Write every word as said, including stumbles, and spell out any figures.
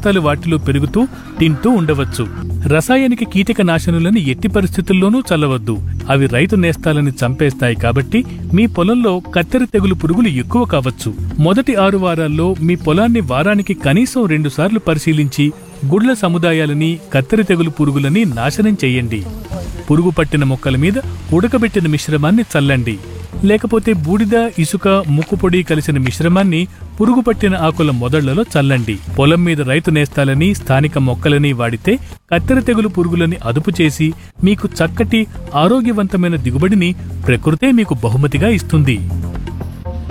నేస్తాలు వాటిలో పెరుగుతూ తింటూ ఉండవచ్చు. రసాయనిక కీటక నాశనులని ఎట్టి పరిస్థితుల్లోనూ చల్లవద్దు. అవి రైతు నేస్తాలని చంపేస్తాయి. కాబట్టి మీ పొలంలో కత్తెర తెగులు పురుగులు ఎక్కువ కావచ్చు. మొదటి ఆరు వారాల్లో మీ పొలాన్ని వారానికి కనీసం రెండు సార్లు పరిశీలించి గుడ్ల సముదాయాలని, కత్తెర తెగులు పురుగులని నాశనం చెయ్యండి. పురుగు పట్టిన మొక్కల మీద ఉడకబెట్టిన మిశ్రమాన్ని చల్లండి. లేకపోతే బూడిద, ఇసుక, ముక్కుపొడి కలిసిన మిశ్రమాన్ని పురుగు పట్టిన ఆకుల మొదళ్లలో చల్లండి. పొలం మీద రైతు నేస్తాలని, స్థానిక మొక్కలని వాడితే కత్తెర తెగులు పురుగులని అదుపు చేసి మీకు చక్కటి ఆరోగ్యవంతమైన దిగుబడిని ప్రకృతే మీకు బహుమతిగా ఇస్తుంది.